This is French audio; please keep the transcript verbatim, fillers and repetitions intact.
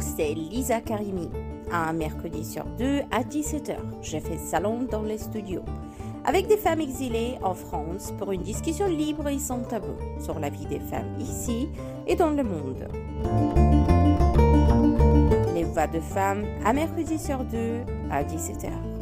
c'est Lisa Karimi. Un mercredi sur deux à dix-sept heures, je fais salon dans les studios avec des femmes exilées en France pour une discussion libre et sans tabou sur la vie des femmes ici et dans le monde. Les voix de femmes à mercredi sur deux à dix-sept heures.